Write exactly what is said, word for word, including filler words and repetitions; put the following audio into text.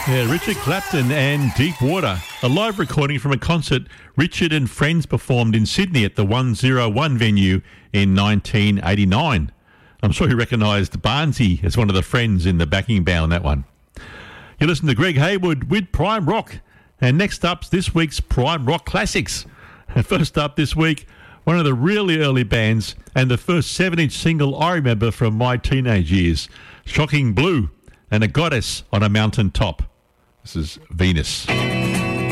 Yeah, Richard Clapton and Deep Water, a live recording from a concert Richard and friends performed in Sydney at the one oh one venue in nineteen eighty-nine. I'm sure you recognised Barnsey as one of the friends in the backing band on that one. You listen to Greg Hayward with Prime Rock, and next up's this week's Prime Rock Classics. And first up this week, one of the really early bands and the first seven-inch single I remember from my teenage years, Shocking Blue and A Goddess on a Mountain Top. This is Venus.